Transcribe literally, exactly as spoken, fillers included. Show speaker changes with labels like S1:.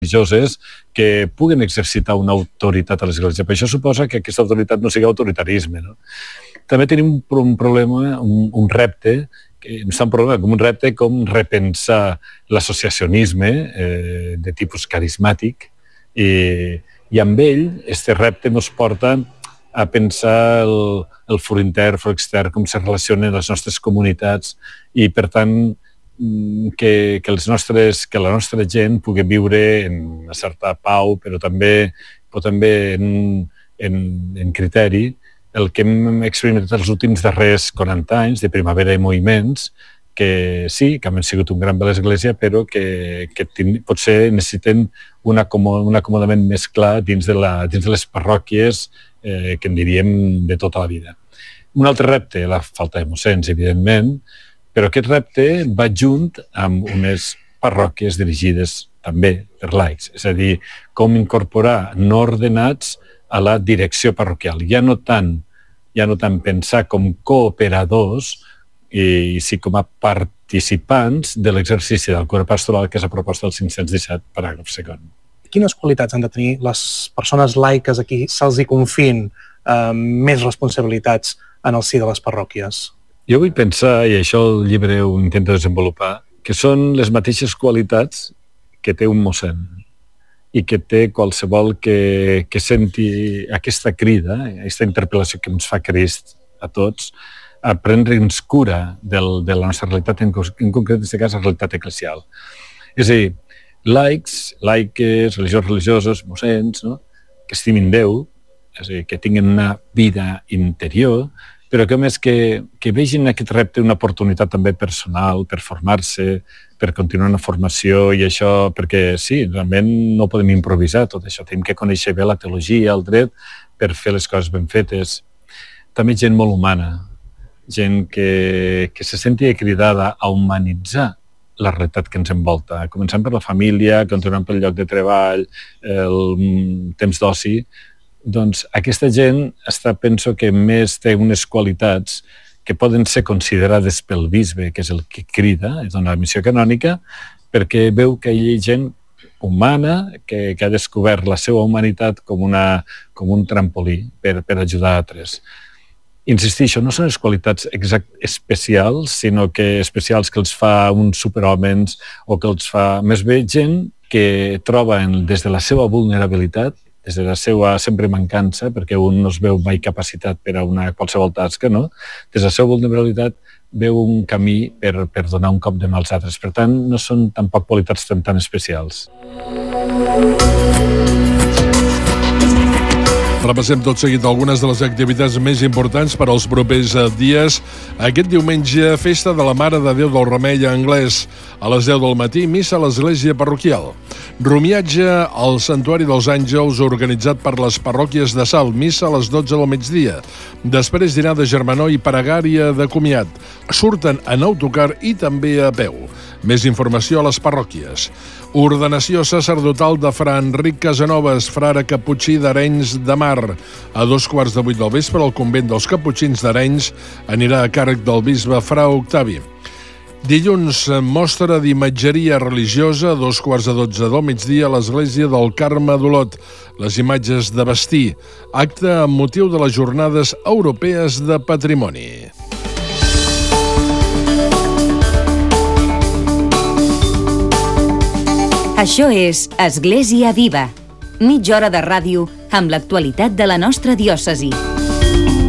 S1: religioses que puguen exercitar una autoritat a l'Església. Per això suposa que aquesta autoritat no sigui autoritarisme. No? També tenim un problema, un, un repte, que no és un problema, com un repte com repensar l'associacionisme eh, de tipus carismàtic i, i amb ell este repte ens porta a pensar el, el for intern, for extern, com se relacionen les nostres comunitats i, per tant, que, que, els nostres, que la nostra gent pugui viure en una certa pau, però també, però també en, en, en criteri. El que hem experimentat els últims darrers quaranta anys de primavera i moviments, que sí, que han sigut un gran bé a l'Església, però que, que tin, potser necessiten un, acomod, un acomodament més clar dins de, la, dins de les parròquies eh, que en diríem de tota la vida. Un altre repte, la falta de mossens, evidentment, però aquest repte va junt amb unes parròquies dirigides també per laics, és a dir, com incorporar no ordenats a la direcció parroquial. Ja no tant, ja no tant pensar com cooperadors, i sí com a participants de l'exercici del cura pastoral, que és a proposta del cinc-cents disset, paràgraf segon.
S2: Quines qualitats han de tenir les persones laiques a qui se'ls hi confien eh, més responsabilitats en el si de les parròquies?
S1: Jo vull pensar, i això el llibre ho intenta desenvolupar, que són les mateixes qualitats que té un mossèn i que té qualsevol que, que senti aquesta crida, aquesta interpel·lació que ens fa Crist a tots, a prendre'ns cura del, de la nostra realitat, en, en concret, en aquest cas, la realitat eclesial. És a dir, laics, laiques, religiosos, religiosos, mossens, no? Que estimin Déu, és a dir, que tinguin una vida interior, però que, a més, que, que vegin aquest repte una oportunitat també personal per formar-se, per continuar una formació i això, perquè sí, realment no podem improvisar tot això, tenim que conèixer bé la teologia, el dret, per fer les coses ben fetes. També gent molt humana, gent que, que se senti cridada a humanitzar la realitat que ens envolta, començant per la família, continuant pel lloc de treball, el temps d'oci. Doncs aquesta gent està, penso que més té unes qualitats que poden ser considerades pel bisbe, que és el que crida, és una missió canònica, perquè veu que hi ha gent humana que, que ha descobert la seva humanitat com, una, com un trampolí per, per ajudar altres. Insistixo, no són les qualitats exact especials, sinó que especials que els fa uns superhòmens o que els fa més bé gent que troba en, des de la seva vulnerabilitat, des de la seva sempre mancança, perquè un no es veu mai capacitat per a una qualsevol tasca, no? Des de la seva vulnerabilitat veu un camí per, per donar un cop de mà als altres. Per tant, no són tampoc qualitats tan, tan especials.
S3: Repassem tot seguit algunes de les activitats més importants per als propers dies. Aquest diumenge, festa de la Mare de Déu del Remei a Anglès. A les deu del matí, missa a l'església parroquial. Romiatge al Santuari dels Àngels, organitzat per les parròquies de Salt. Missa a les dotze del migdia. Després dinar de germanor i pregària de comiat. Surten en autocar i també a peu. Més informació a les parròquies. Ordenació sacerdotal de fra Enric Casanovas, frare caputxí d'Arenys de Mar. A dos quarts de vuit del vespre, el convent dels Caputxins d'Arenys anirà a càrrec del bisbe fra Octavi. Dilluns, mostra d'imatgeria religiosa a dos quarts de dotze del migdia a l'església del Carme d'Olot. Les imatges de vestir. Acte amb motiu de les Jornades Europees de Patrimoni.
S4: Això és Església Viva. Mitja hora de ràdio amb l'actualitat de la nostra diòcesi.